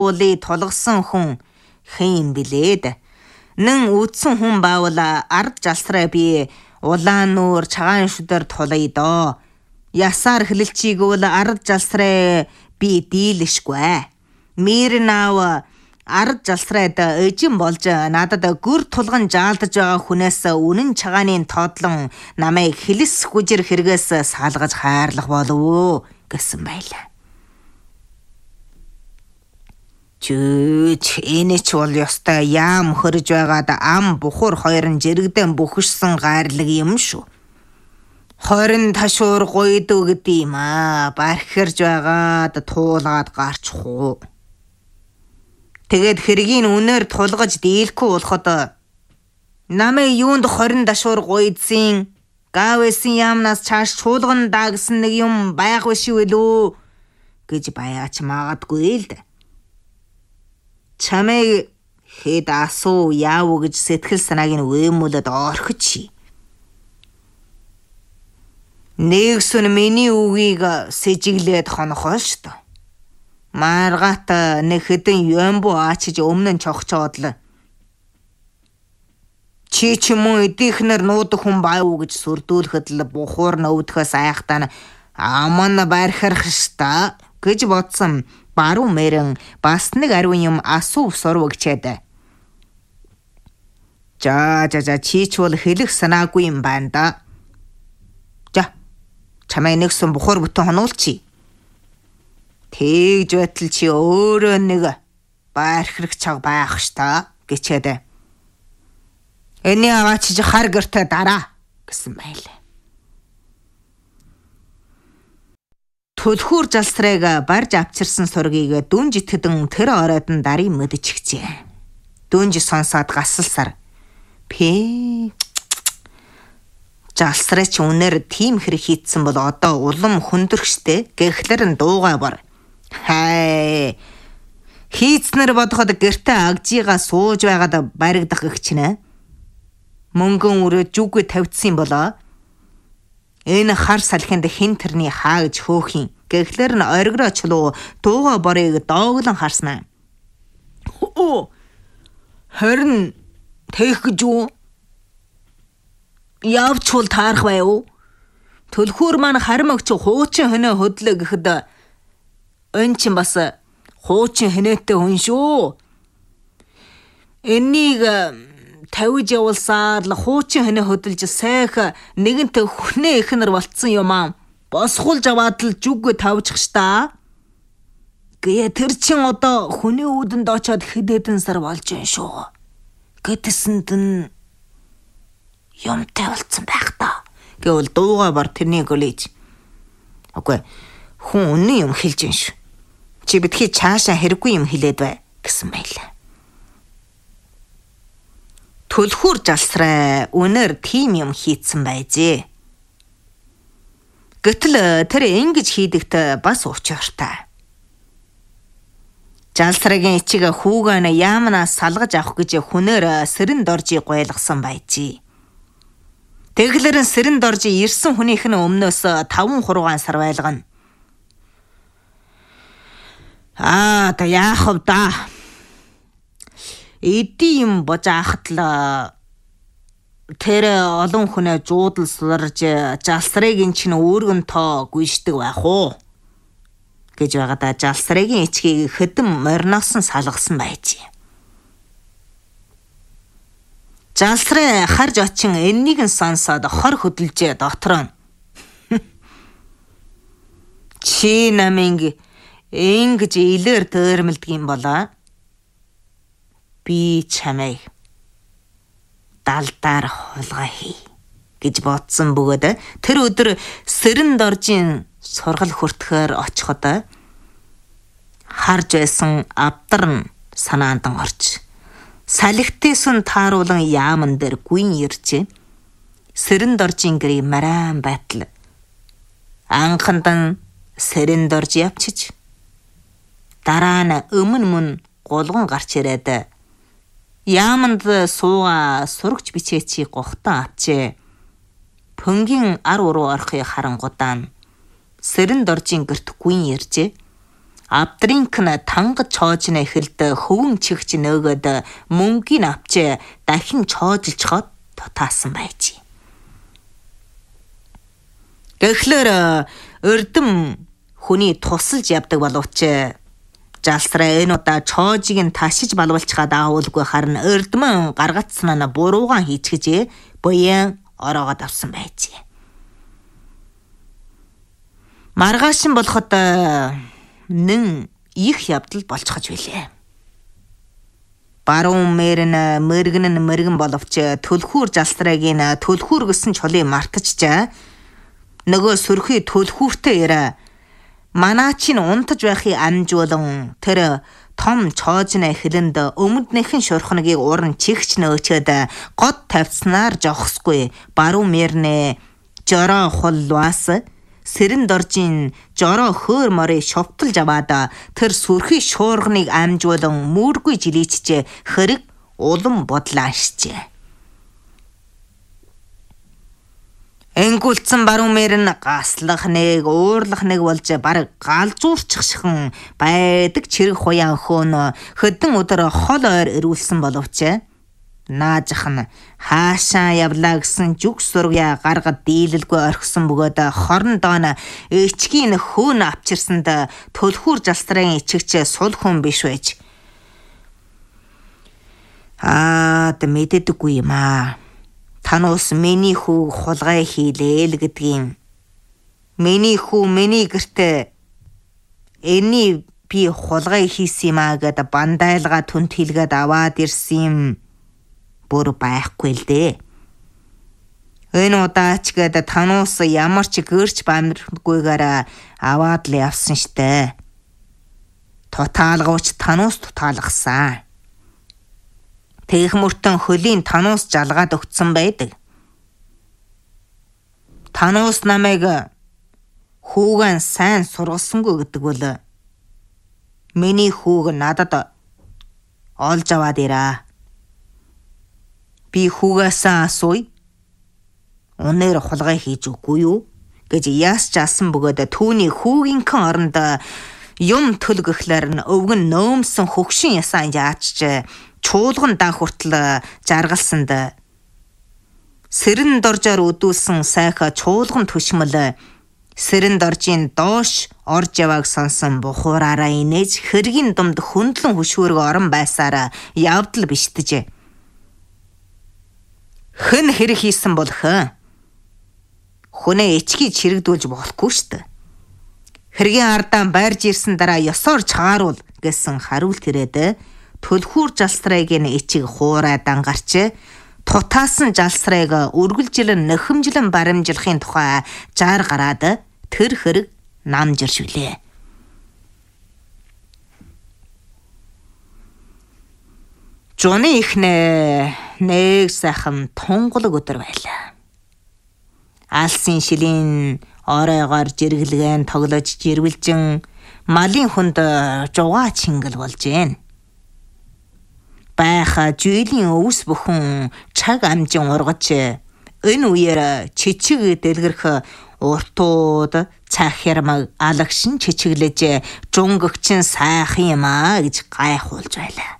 уулыг тулгасан хүн хэн юм билээд. Нэн үдсэн хүн баавал ард жалсраа би улаан нуур чагаан шүдэр тулъя доо. Ясаар хэлэлчийг бол ард жалсраа би дийлэшгүй. Мир наав ард жалсраад эжин болж надад гүр тулган жаалдаж байгаа хүнээс үнэн чагааны тоодлон намайг хилэс хүжир хэрэгээс салгаж хайрлах болов гэсэн байлаа. Чүч энэ ч бол ёстой яам хөрж байгаад ам бухар хоёрын жирэгдэн бүхшсэн гайрлаг юм шүү. 20 ташуур гойд өгд юм бархирж байгаад туулаад гарч хуу. Тэгээд хэргийн үнээр тулгаж дийлэхгүй болоход намайг юунд 20 ташуур гойдсын гавэсэн яамнаас чааш чуулган даагсан нэг юм байх биш үү гэж баяач магадгүй л дээ. Чамайг хэд асуу яав гэж сэтгэл санааг нь вэмүүлээд орхич. Нэгсэн миний үгийг сэжиглээд хонохоо шүү дээ. Маргаат нэг хэдэн юмбу аачиж өмнө нь чогчоод л чи ч юм уу эдийнхнэр нуудах хүн бай уу гэж сүрдүүлэхэд л бухуур нөвдөхөөс айхтаа аман бархирх шта гэж бодсон. Баруун мэрэн бас нэг ариун юм асуув сурвагчээд. За чи ч бол хэлэх санаагүй юм байна да. За чамайг нэгсэн бухар бүтэн хонуулчих. Тэгж байтал чи өөрөө нэг бархирх чаг байх шта гэчээд. Эний агаач хар гэртээ дараа гэсэн байлаа. Түлхүүр жалсрыг барж авчирсан сургийг дүнж итгэдэн тэр оройд нь дарыг мэдчихжээ. Дүнж сонсоод гасалсаар пэ жалсраа ч үнээр тийм хэрэг хийцэн бол одоо улам хүндэрхштэй гэхлээр нь дуугаа бор. Хай хийцнэр бодоход гэртээ агжигаа сууж байгаад баригдах гэх чинь мөнгөн өрөө жүггүй тавьдсан болоо. Энэ хар салхинд хин тэрний хаа гэж хөөхин гэхлээр нь оргироочлуу дууга борыг дооглон харснаа. Харин тех гэж юу? Явчул таарах бай юу? Түлхүүр маань харимагч хуучин хөнөө хөдлөө гэхэд өн чинь бас хуучин хөнөөтэй хүн шүү. Энийг тавиж явуулсаар л хуучин хөнөө хөдөлж сайх нэгэнт хүнээ ихнэр болцсон юм аа. Босхуулж аваад л жүггүй тавьчих штаа. Гээ тэр чин одоо хүний үүдэнд очоод хэдэн сар болж байна шүү. Гэтэсэнд нь юмтай болцсон байх та. Гэвэл дуугаа бар тэрнийг өлөөж. Үгүй хүн үнэн юм хэлж байна шүү. Чи битгий цаашаа хэрэггүй юм хэлээд бай гэсэн байлаа. Түлхүүр жалсраа үнээр тийм юм хийцэн байжээ. Гэтэл тэр ингэж хийдэгт бас учиртай. Жалсрагийн ичиг хүүгэн яамнаас салгаж авах гэж хүнээр сэрэн доржийг гойлгосон байжээ. Тэглэрэн сэрэн доржи ирсэн хүнийх нь өмнөөс 5-6 сар байлгана. Та яах вэ да? Эди юм божаахт л тэр олон хүнээ жуудал сурж жалсрыгийн чинь өөргөн тоо гүйшдэг байх уу гэж байгаадаа жалсрыгийн ичгийг хэдэн морноос нь салгасан байжээ. Жалсраа харж очин энэнийг нь сонсоод хор хөдөлж дотроо. Чи наминг ингэж илээр дээрмэлдэг юм болоо. Би чамайг далдаар хулгай хий гэж бодсон бөгөөд тэр өдөр сэрэн доржийн сургал хүртэхээр очиход харж байсан авдар нь санаандан орж салхитээсэн тааруулан яаман дээр гүйн ирж сэрэн доржийн гэрийг маран байтал анхандан сэрэн дорж явчиж дараа нь өмнө мөн гулган гарч ирээд яаманд сууга сурагч бичээчи гохтон авчээ. Пөнгийн ар уруу орохыг харангудаан сэрэн доржийн гэрт гүйн иржээ. авдринкна тангад çoожны эхэлд хөвөн чигч нөгөөд мөнгөний авч дахин чоожилж хот таасан байж. Тэгэхээр өрдөм хүний тусалж явдаг боловч жалсраа энэ удаа çoожиг нь ташиж балвалчгаа даавуулгүй харин өрдөмөн гаргацсан нь буруугаан хийчихэж буян ороогоод авсан байж. Маргаашин болоход нэн их явдал болчихож билээ. Баруун мэрэн мэргэн боловч төлхүүр жалсраагийн төлхүүр гэсэн чулыг мартчихжээ. Нөгөө сөрхий төлхүүртэй яриа манаачин унтаж байхыг амжуулан тэр том çoожны эхлэнд өмднийхэн шурхнагийг уран чигч нөөчөөд год тавьснаар жохсгүй баруун мэрнэ жороо хулваас сэрэн доржин жороо хөөр морыг шовтолж аваад тэр сүрхий шуурганыг амжуулан мөргүй жилийчж хэрэг улам бодлаашжээ. Энгүүлцэн баруун мэрэн гаслах нэг уурлах нэг болж бараг галзуурчихшхан байдаг чирэг хуяан хөөн хөдөн өдөр хол ойр ирүүлсэн боловч наажих нь хаашаа явлаа гэсэн жүг сургая гаргад дийлэлгүй орхисон бөгөөд хорон доон ичгийн хөөн авчирсанд төлхүүр жалстрын ичгч сул хүн биш байж. Мэддэггүй юм аа. Тануус миний хүү хулгай хийлээ л гэдгийг. Миний хүү миний гэртээ эний би хулгай хийсэн юм аа гэд бандайлга түнт хэлгээд аваад ирсэн юм. Бүр байхгүй л дээ. Энэ удаач гэд тануус ямар ч гэрч бамиргүйгээр аваад л явсан штэ. Тутаалгууч тануус тутаалгасан. Тэгэх мөртөн хөлийн тануус жалгаад өгцөн байдаг. Тануус намайг хүүгэн сайн сургалсангүй гэдэг бол миний хүүг надад олж аваад ирээ. Би хүүгээс асууя. Өнөр хулгай хийж өггүй юу гэж яасч асан бөгөөд түүний хүүгийнхэн оронд юм төлгөхлөр нь өвгөн нөөмсөн хөгшин ясаа яачж чуулган даах хүртэл жаргалсанд сэрэн доржоор өдүүлсэн сайха чуулган төшмөл сэрэн доржийн доош орж явааг сонсон бухуураараа инээж хэргийн думд хөндлөн хөшүүрг орон байсаар явдал бишдэж. Хэн хэрэг хийсэн бол хүнээ ичгийг чирэгдүүлж болохгүй штэ. Хэргийн ардаа байрж ирсэн дараа ёсоор чагааруул гэсэн хариулт ирээд төлхүүр жалсрайгийн ичиг хуурай дангарч тутаасан жалсрайг үргэлжилэн нөхөмжлөн баримжлахын тухай жаар гараад тэр хэрэг намжиршвлээ. Жуны ихнэ нэг сайхан тунгалаг өдөр байлаа. Алсын шилийн оройгоор жиргэлгэн тоглож жирвэлжин малын хүнд жугаа чингэл болж байна. Байха жүйлийн өвс бүхэн чаг амжин ургаж энэ үеэр чичиг дэлгэрх уртууд цахирмаг алагшин чичиглэж жунгөгчин сайхан юм аа гэж гайхуулж байлаа.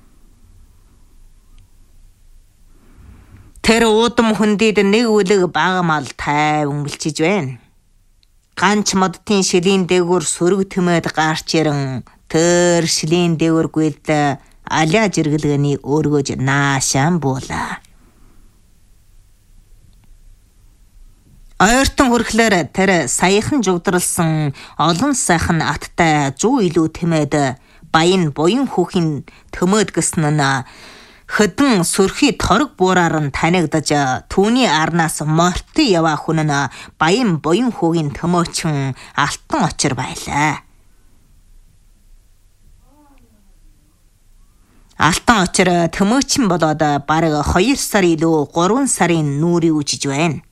Тэр уудам хүндийд нэг үлэг багамал тайван бэлчиж байна. Ганч модтын шилийн дээгүр сөрөг тэмээд гарч ирэн тэр шилийн дээгүр гүйлд аля жиргэлгэний өргөж наашаан буулаа. Ойртон хүрхлээр тэр саяхан жугдралсан олон сайхан аттай зүү илүү тэмээд баян буян хүүхийн төмөөд гэсэн нь хөдөн сөрхий торог буураар нь танигдаж түүний арнаас морти яваа хүн нь баян буян хүүгийн төмөөчин алтан очир байлаа. Алтан очир төмөөчин болоод бараг 2 сар илүү 3 сарын нүрийг үжиж байна.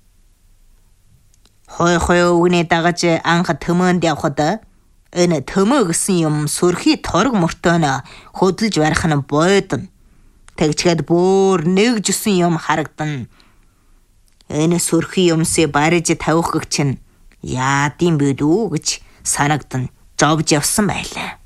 Хой өвгний дагаж анх төмөөнд явхад энэ төмөө гэсэн юм сөрхий торог мөртөөн хөдөлж барих нь бойдон. Тэгчгээд бүр нэг жусан юм харагдан. Энэ сөрхий юмсыг бариж тавих гэх чинь яадын бид үү гэж санагдан зовж явсан байлаа.